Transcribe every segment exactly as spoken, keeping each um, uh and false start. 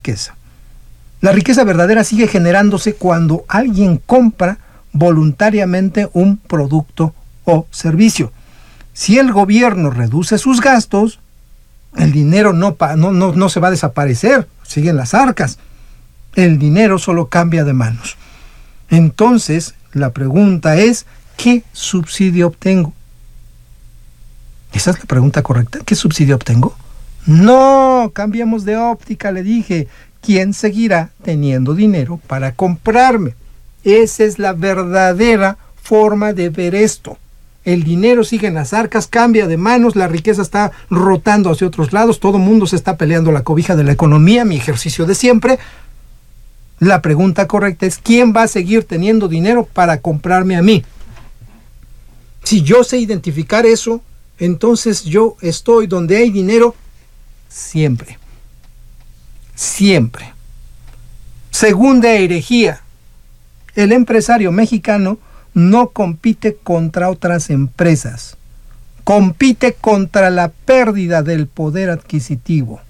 riqueza. La riqueza verdadera sigue generándose cuando alguien compra voluntariamente un producto o servicio. Si el gobierno reduce sus gastos, el dinero no, no, no, no se va a desaparecer, siguen las arcas. El dinero solo cambia de manos. Entonces, la pregunta es, ¿qué subsidio obtengo? ¿Esa es la pregunta correcta? ¿Qué subsidio obtengo? No, cambiamos de óptica, le dije. ¿Quién seguirá teniendo dinero para comprarme? Esa es la verdadera forma de ver esto. El dinero sigue en las arcas, cambia de manos, la riqueza está rotando hacia otros lados, todo el mundo se está peleando la cobija de la economía, mi ejercicio de siempre. La pregunta correcta es, ¿quién va a seguir teniendo dinero para comprarme a mí? Si yo sé identificar eso, entonces yo estoy donde hay dinero siempre. Siempre. Segunda herejía. El empresario mexicano no compite contra otras empresas. Compite contra la pérdida del poder adquisitivo.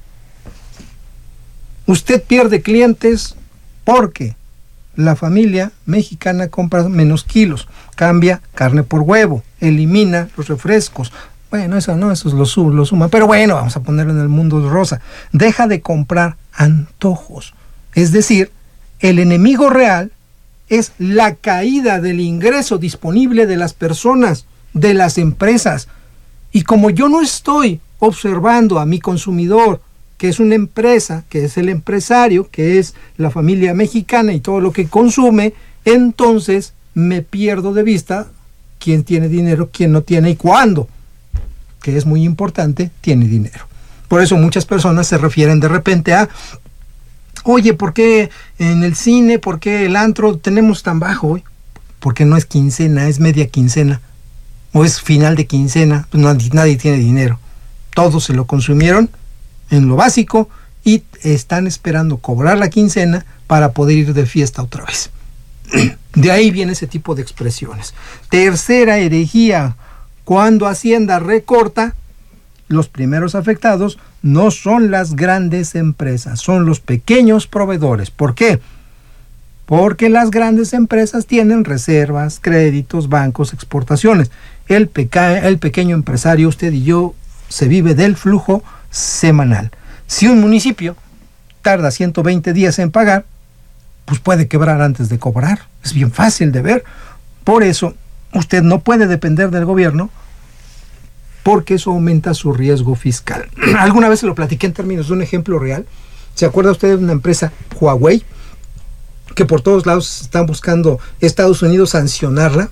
Usted pierde clientes porque la familia mexicana compra menos kilos, cambia carne por huevo, elimina los refrescos. Bueno, eso no, eso es lo, sub, lo suma. Pero bueno, vamos a ponerlo en el mundo rosa. Deja de comprar antojos. Es decir, el enemigo real es la caída del ingreso disponible de las personas, de las empresas. Y como yo no estoy observando a mi consumidor, que es una empresa, que es el empresario, que es la familia mexicana y todo lo que consume, entonces me pierdo de vista quién tiene dinero, quién no tiene y cuándo, que es muy importante, tiene dinero. Por eso muchas personas se refieren de repente a, oye, ¿por qué en el cine, por qué el antro tenemos tan bajo hoy? Porque no es quincena, es media quincena, o es final de quincena, pues nadie, nadie tiene dinero. Todos se lo consumieron en lo básico y están esperando cobrar la quincena para poder ir de fiesta otra vez. De ahí viene ese tipo de expresiones. Tercera herejía. Cuando Hacienda recorta, los primeros afectados no son las grandes empresas, son los pequeños proveedores. ¿Por qué? Porque las grandes empresas tienen reservas, créditos, bancos, exportaciones. El, peca- el pequeño empresario, usted y yo, se vive del flujo semanal. Si un municipio tarda ciento veinte días en pagar, pues puede quebrar antes de cobrar. Es bien fácil de ver. Por eso, usted no puede depender del gobierno, porque eso aumenta su riesgo fiscal. Alguna vez se lo platiqué en términos de un ejemplo real. ¿Se acuerda usted de una empresa, Huawei, que por todos lados están buscando Estados Unidos sancionarla?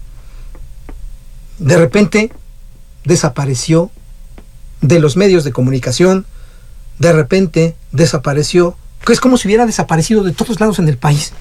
De repente desapareció de los medios de comunicación, de repente desapareció, que es como si hubiera desaparecido de todos lados en el país.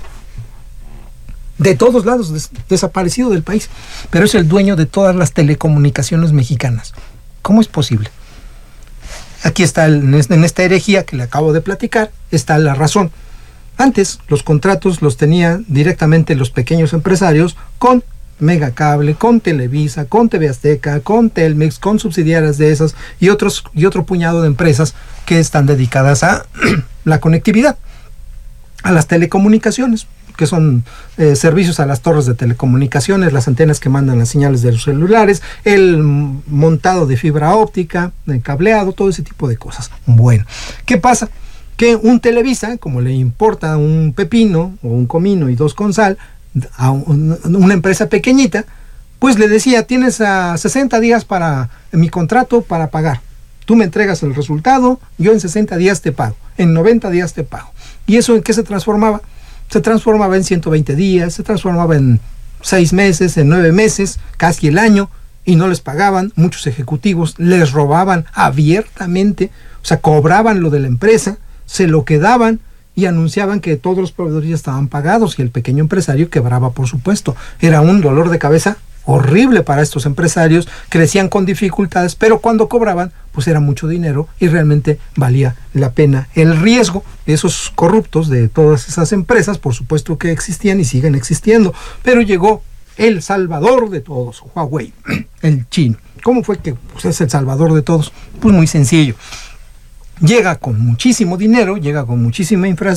De todos lados, des- desaparecido del país. Pero es el dueño de todas las telecomunicaciones mexicanas. ¿Cómo es posible? Aquí está, el, en esta herejía que le acabo de platicar, está la razón. Antes, los contratos los tenían directamente los pequeños empresarios con Megacable, con Televisa, con T V Azteca, con Telmex, con subsidiarias de esas y, otros, y otro puñado de empresas que están dedicadas a la conectividad, a las telecomunicaciones, que son eh, servicios a las torres de telecomunicaciones, las antenas que mandan las señales de los celulares, el montado de fibra óptica, el cableado, todo ese tipo de cosas. Bueno, ¿qué pasa? Que un Televisa, como le importa un pepino o un comino y dos con sal a un, una empresa pequeñita, pues le decía, tienes a sesenta días para mi contrato para pagar. Tú me entregas el resultado, yo en sesenta días te pago, en noventa días te pago. ¿Y eso en qué se transformaba? Se transformaba en ciento veinte días, se transformaba en seis meses, en nueve meses, casi el año, y no les pagaban. Muchos ejecutivos les robaban abiertamente, o sea, cobraban lo de la empresa, se lo quedaban y anunciaban que todos los proveedores ya estaban pagados y el pequeño empresario quebraba, por supuesto. Era un dolor de cabeza horrible para estos empresarios, crecían con dificultades, pero cuando cobraban, pues era mucho dinero y realmente valía la pena el riesgo. Esos corruptos de todas esas empresas, por supuesto que existían y siguen existiendo, pero llegó el salvador de todos, Huawei, el chino. ¿Cómo fue que pues, es el salvador de todos? Pues muy sencillo. llega con muchísimo dinero, llega con muchísima infraestructura,